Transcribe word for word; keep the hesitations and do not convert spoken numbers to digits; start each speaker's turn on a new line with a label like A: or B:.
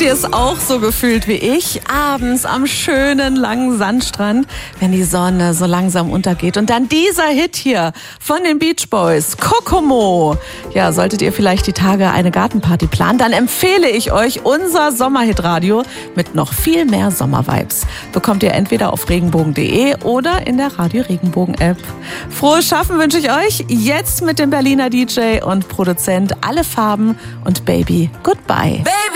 A: ihr es auch so gefühlt wie ich? Abends am schönen langen Sandstrand, wenn die Sonne so langsam untergeht. Und dann dieser Hit hier von den Beach Boys, Kokomo. Ja, solltet ihr vielleicht die Tage eine Gartenparty planen, dann empfehle ich euch unser Sommerhit-Radio mit noch viel mehr Sommervibes. Bekommt ihr entweder auf regenbogen punkt de oder in der Radio Regenbogen App. Frohes Schaffen wünsche ich euch jetzt mit dem Berliner D J und Produzent Alle Farben und Baby Goodbye. Baby.